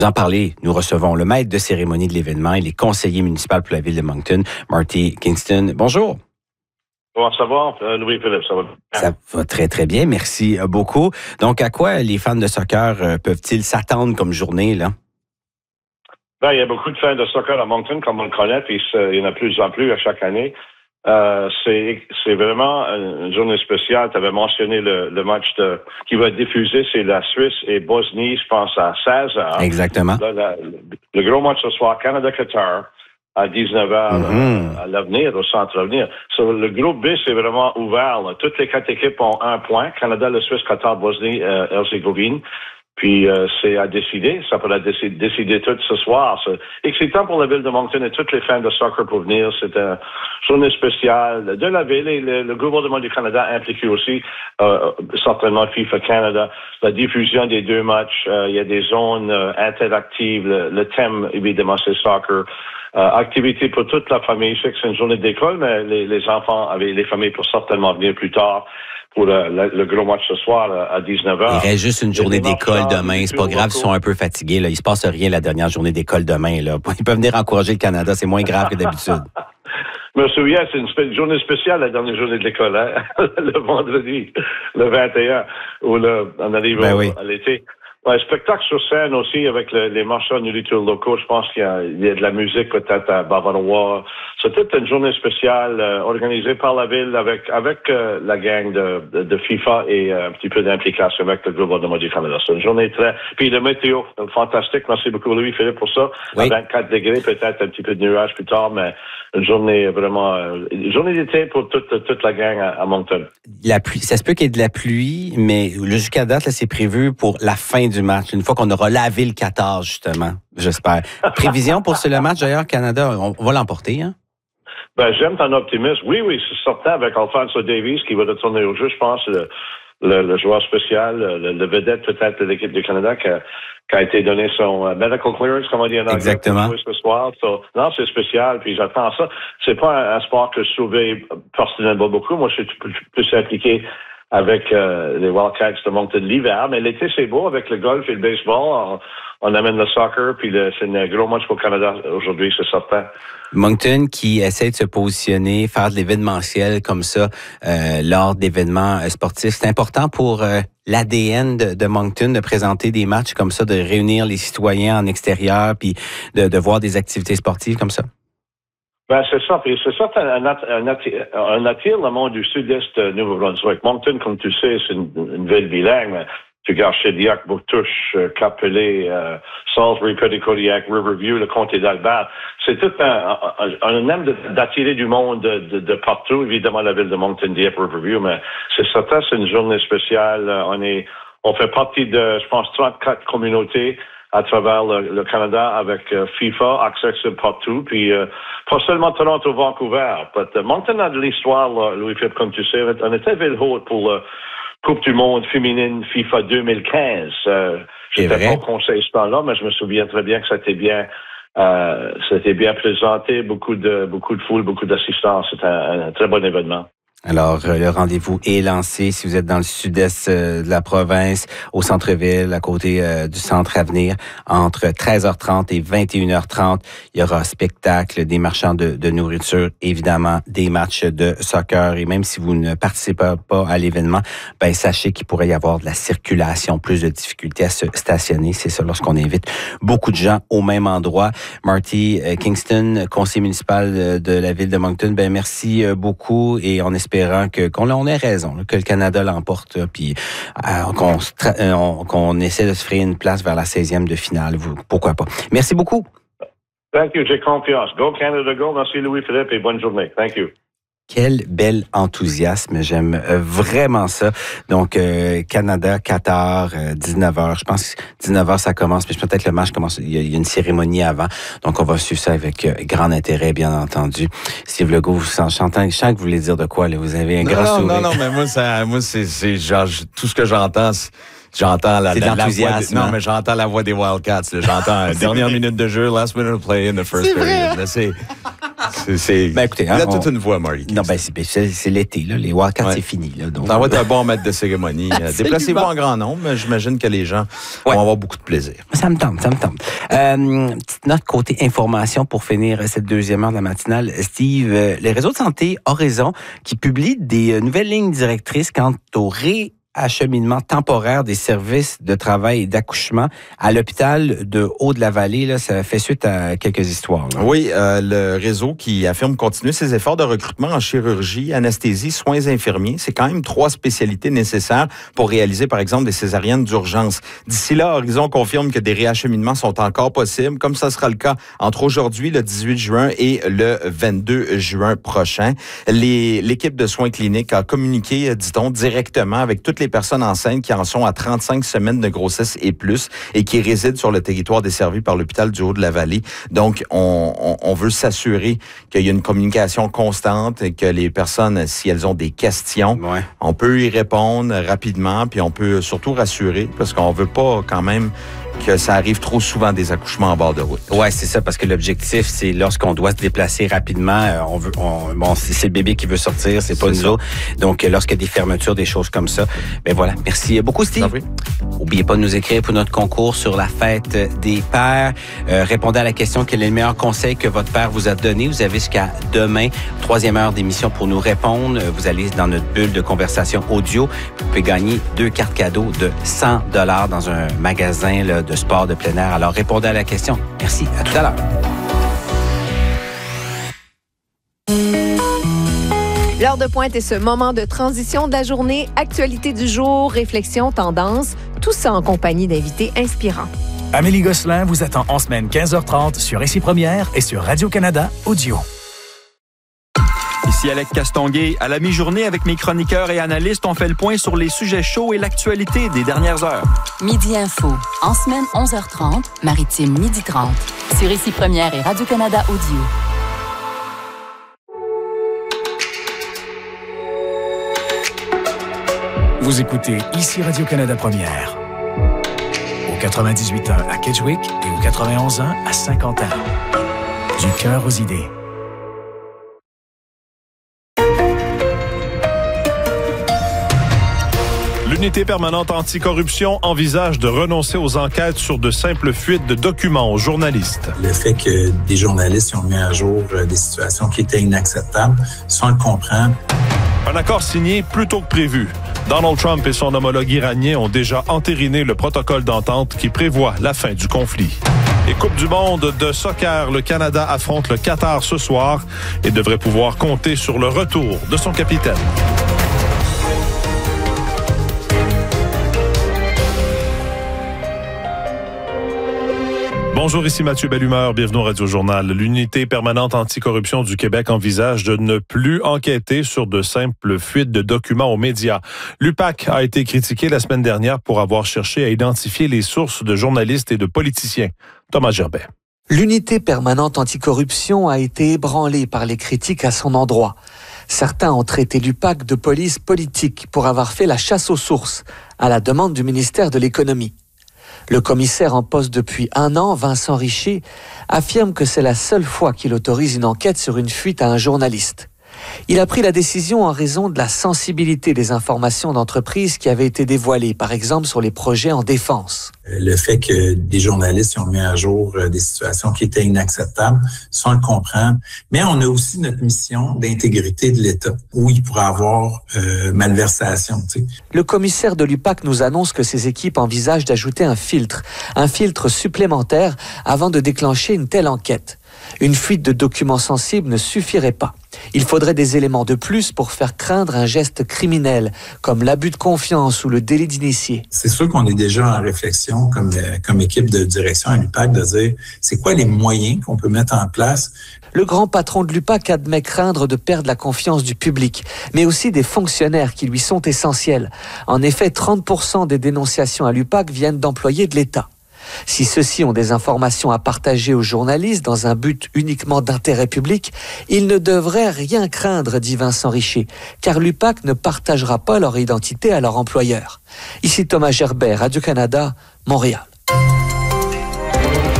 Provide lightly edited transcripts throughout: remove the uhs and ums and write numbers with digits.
En parler, nous recevons le maître de cérémonie de l'événement et les conseillers municipaux pour la ville de Moncton, Marty Kingston. Bonjour. Comment ça va, Louis-Philippe? Ça va bien? Ça va très, très bien. Merci beaucoup. Donc, à quoi les fans de soccer peuvent-ils s'attendre comme journée, là? Ben, il y a beaucoup de fans de soccer à Moncton, comme on le connaît, puis il y en a de plus en plus à chaque année. C'est vraiment une journée spéciale. Tu avais mentionné le match qui va être diffusé, c'est la Suisse et Bosnie, je pense, à 16 heures. Exactement. Là, le gros match ce soir, Canada-Qatar, à 19 heures à l'avenir, au centre avenir. Le groupe B, c'est vraiment ouvert. Là. Toutes les 4 équipes ont 1 point. Canada, la Suisse, Qatar, Bosnie, Herzégovine. Puis c'est à décider. Ça pourra décider tout ce soir. C'est excitant pour la ville de Moncton et tous les fans de soccer pour venir. C'est une journée spéciale de la ville et le gouvernement du Canada impliqué aussi, certainement FIFA Canada. La diffusion des 2 matchs, il y a des zones interactives. Le thème, évidemment, c'est soccer. Activité pour toute la famille. Je sais que c'est une journée d'école, mais les enfants avec les familles peuvent certainement venir plus tard pour le gros match ce soir à 19h. Il reste juste une journée d'école demain. C'est pas grave, ils sont un peu fatigués. Là. Il se passe rien la dernière journée d'école demain. Là. Ils peuvent venir encourager le Canada. C'est moins grave que d'habitude. Je me souviens, c'est une journée spéciale, la dernière journée de l'école, hein? Le vendredi, le 21, où on arrive à l'été. Ouais, spectacle sur scène aussi avec les marchands de nourriture locaux. Je pense qu'il y a de la musique peut-être à Bavarois. C'est toute une journée spéciale organisée par la ville avec la gang de FIFA et un petit peu d'implication avec le gouvernement du Canada. C'est une journée très... Puis le météo, fantastique. Merci beaucoup Louis-Philippe pour ça. Oui. À 24 degrés, peut-être un petit peu de nuages plus tard, mais une journée vraiment... une journée d'été pour toute la gang à Moncton. La pluie, ça se peut qu'il y ait de la pluie, mais jusqu'à date, là, c'est prévu pour la fin du match, une fois qu'on aura lavé le Qatar, justement, j'espère. Prévision pour le match, d'ailleurs, Canada, on va l'emporter, hein? Ben, j'aime ton optimisme. Oui, c'est certain avec Alphonso Davies qui va retourner au jeu, je pense, le joueur spécial, le vedette peut-être de l'équipe du Canada qui a été donné son medical clearance, comme on dit en anglais. Exactement. Ce soir. Non, c'est spécial, puis j'attends ça. C'est pas un sport que je surveille personnellement beaucoup. Moi, je suis plus impliqué avec les Wildcats de Moncton l'hiver, mais l'été, c'est beau avec le golf et le baseball. On amène le soccer, puis c'est un gros match pour le Canada aujourd'hui, c'est certain. Moncton qui essaie de se positionner, faire de l'événementiel comme ça lors d'événements sportifs. C'est important pour l'ADN de Moncton de présenter des matchs comme ça, de réunir les citoyens en extérieur, puis de voir des activités sportives comme ça. Ben, c'est ça. Puis c'est ça, on attire le monde du sud-est de Nouveau-Brunswick. Moncton, comme tu sais, c'est une ville bilingue. Tu regardes Shediac, Bouctouche, Capelé, Salisbury, Pettit-Kodiak, Riverview, le comté d'Albert. C'est tout on aime d'attirer du monde de partout. Évidemment, la ville de Moncton, Dieppe, Riverview, mais c'est certain, c'est une journée spéciale. On fait partie de, je pense, 34 communautés à travers le Canada avec FIFA, accessible partout, puis pas seulement Toronto, Vancouver. Moncton a de l'histoire, Louis-Philippe, comme tu sais. On était ville haute pour Coupe du monde féminine FIFA 2015. J'étais pas au conseil ce temps-là, mais je me souviens très bien que c'était bien présenté, beaucoup de foule, beaucoup d'assistance. C'était un très bon événement. Alors, le rendez-vous est lancé si vous êtes dans le sud-est de la province, au centre-ville, à côté du Centre Avenir, entre 13h30 et 21h30. Il y aura spectacle, des marchands de nourriture, évidemment, des matchs de soccer. Et même si vous ne participez pas à l'événement, ben sachez qu'il pourrait y avoir de la circulation, plus de difficultés à se stationner. C'est ça lorsqu'on invite beaucoup de gens au même endroit. Marty Kingston, conseiller municipal de la ville de Moncton, ben merci beaucoup et on espérant qu'on ait raison, que le Canada l'emporte, puis qu'on essaie de se frayer une place vers la 16e de finale. Pourquoi pas? Merci beaucoup. Thank you, j'ai confiance. Go Canada, go. Merci Louis-Philippe et bonne journée. Thank you. Quel bel enthousiasme. J'aime vraiment ça. Donc, Canada, Qatar, 19h. Je pense que 19h, ça commence. Puis peut-être le match commence. Il y a une cérémonie avant. Donc, on va suivre ça avec grand intérêt, bien entendu. Steve Legault, je sens que vous voulez dire de quoi, là. Vous avez un grand sourire. Non, mais moi, c'est genre, tout ce que j'entends, j'entends la voix mais j'entends la voix des Wildcats. Là. J'entends dernière minute de jeu, last minute of play in the first period. Là, Écoutez, il a toute une voix, Marty. Non, c'est l'été, là, les Wildcats, c'est fini. Là, donc... Ça va être un bon maître de cérémonie. Déplacez-vous en grand nombre, j'imagine que les gens vont avoir beaucoup de plaisir. Ça me tente. Petite note côté information pour finir cette deuxième heure de la matinale. Steve, les réseaux de santé Horizon qui publient des nouvelles lignes directrices quant au réacheminement temporaire des services de travail et d'accouchement à l'hôpital de Haut-de-la-Vallée. Là, ça fait suite à quelques histoires. Là. Oui, le réseau qui affirme continuer ses efforts de recrutement en chirurgie, anesthésie, soins infirmiers. C'est quand même 3 spécialités nécessaires pour réaliser, par exemple, des césariennes d'urgence. D'ici là, Horizon confirme que des réacheminements sont encore possibles, comme ça sera le cas entre aujourd'hui, le 18 juin, et le 22 juin prochain. L'équipe de soins cliniques a communiqué, dit-on, directement avec toutes les personnes enceintes qui en sont à 35 semaines de grossesse et plus et qui résident sur le territoire desservi par l'hôpital du Haut-de-la-Vallée. Donc, on veut s'assurer qu'il y a une communication constante et que les personnes, si elles ont des questions, on peut y répondre rapidement, puis on peut surtout rassurer parce qu'on veut pas quand même que ça arrive trop souvent des accouchements en bord de route. Ouais, c'est ça, parce que l'objectif, c'est lorsqu'on doit se déplacer rapidement, c'est le bébé qui veut sortir, c'est pas nous autres. Donc, lorsqu'il y a des fermetures, des choses comme ça, voilà. Merci beaucoup, Steve. N'oubliez pas de nous écrire pour notre concours sur la fête des pères. Répondez à la question, quel est le meilleur conseil que votre père vous a donné? Vous avez jusqu'à demain, 3e heure d'émission pour nous répondre. Vous allez dans notre bulle de conversation audio. Vous pouvez gagner 2 cartes cadeaux de 100 $ dans un magasin là, de sport de plein air. Alors, répondez à la question. Merci. À tout à l'heure. L'heure de pointe est ce moment de transition de la journée, actualité du jour, réflexion, tendance, tout ça en compagnie d'invités inspirants. Amélie Gosselin vous attend en semaine 15h30 sur Ici Première et sur Radio-Canada Audio. Ici Alec Castonguay. À la mi-journée, avec mes chroniqueurs et analystes, on fait le point sur les sujets chauds et l'actualité des dernières heures. Midi Info. En semaine, 11h30, Maritime, 12h30. Sur Ici Première et Radio-Canada Audio. Vous écoutez Ici Radio-Canada Première. Au 98.1 à Kedgewick et au 91.1 à Saint-Quentin. Du cœur aux idées. L'unité permanente anticorruption envisage de renoncer aux enquêtes sur de simples fuites de documents aux journalistes. Le fait que des journalistes ont mis à jour des situations qui étaient inacceptables, ça on le comprend. Un accord signé plus tôt que prévu. Donald Trump et son homologue iranien ont déjà entériné le protocole d'entente qui prévoit la fin du conflit. Et Coupe du monde de soccer, le Canada affronte le Qatar ce soir et devrait pouvoir compter sur le retour de son capitaine. Bonjour, ici Mathieu Bellumeur, bienvenue au Radio Journal. L'unité permanente anticorruption du Québec envisage de ne plus enquêter sur de simples fuites de documents aux médias. L'UPAC a été critiqué la semaine dernière pour avoir cherché à identifier les sources de journalistes et de politiciens. Thomas Gerbet. L'unité permanente anticorruption a été ébranlée par les critiques à son endroit. Certains ont traité l'UPAC de police politique pour avoir fait la chasse aux sources, à la demande du ministère de l'Économie. Le commissaire en poste depuis 1 an, Vincent Richer, affirme que c'est la seule fois qu'il autorise une enquête sur une fuite à un journaliste. Il a pris la décision en raison de la sensibilité des informations d'entreprise qui avaient été dévoilées, par exemple sur les projets en défense. Le fait que des journalistes ont mis à jour des situations qui étaient inacceptables, ça on le comprend. Mais on a aussi notre mission d'intégrité de l'État, où il pourrait avoir malversation. Tu sais. Le commissaire de l'UPAC nous annonce que ses équipes envisagent d'ajouter un filtre supplémentaire avant de déclencher une telle enquête. Une fuite de documents sensibles ne suffirait pas. Il faudrait des éléments de plus pour faire craindre un geste criminel, comme l'abus de confiance ou le délit d'initié. C'est sûr qu'on est déjà en réflexion comme équipe de direction à l'UPAC de dire c'est quoi les moyens qu'on peut mettre en place. Le grand patron de l'UPAC admet craindre de perdre la confiance du public, mais aussi des fonctionnaires qui lui sont essentiels. En effet, 30% des dénonciations à l'UPAC viennent d'employés de l'État. Si ceux-ci ont des informations à partager aux journalistes dans un but uniquement d'intérêt public, ils ne devraient rien craindre, dit Vincent Richer, car l'UPAC ne partagera pas leur identité à leur employeur. Ici Thomas Gerbet, Radio-Canada, Montréal.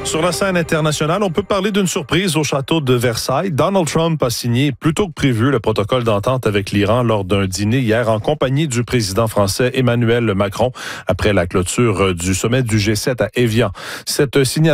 Sur la scène internationale, on peut parler d'une surprise au château de Versailles. Donald Trump a signé plus tôt que prévu le protocole d'entente avec l'Iran lors d'un dîner hier en compagnie du président français Emmanuel Macron après la clôture du sommet du G7 à Évian. Cette signature